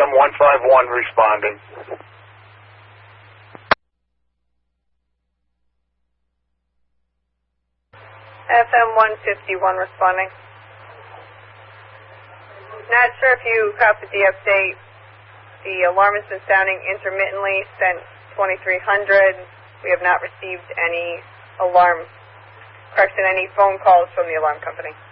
FM 151 responding. FM 151 responding. Not sure if you copied the update. The alarm has been sounding intermittently since 2300. We have not received any alarm, any phone calls from the alarm company.